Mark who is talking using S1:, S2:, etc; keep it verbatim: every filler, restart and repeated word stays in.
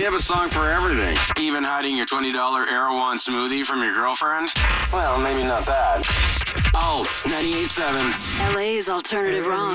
S1: We have a song for everything. Even hiding your twenty dollar Erewhon smoothie from your girlfriend? Well, maybe not that. Alt ninety-eight point seven.
S2: L A's alternative rock.